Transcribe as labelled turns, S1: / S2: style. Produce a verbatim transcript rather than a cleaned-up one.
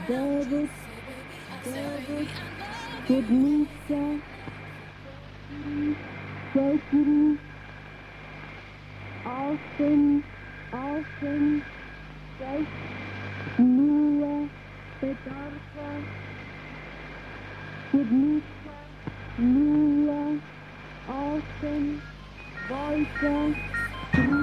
S1: David, David, Kidnisa, Shakiri, Austin, Austin, Jake, Nua, Petarka, Kidnisa, Nua, Austin, Boyka,